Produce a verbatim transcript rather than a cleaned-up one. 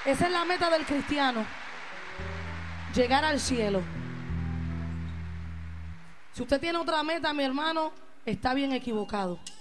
Esa es la meta del cristiano, llegar al cielo. Si usted tiene otra meta, mi hermano, está bien equivocado.